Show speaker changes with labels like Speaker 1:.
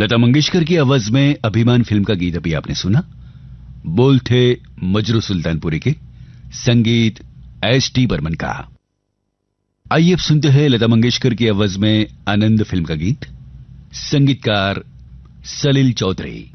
Speaker 1: लता मंगेशकर की आवाज में अभिमान फिल्म का गीत अभी आपने सुना। बोल थे मजरू सुल्तानपुरी के, संगीत एस.टी. बर्मन का। आइए अब सुनते हैं लता मंगेशकर की आवाज में आनंद फिल्म का गीत, संगीतकार सलील चौधरी।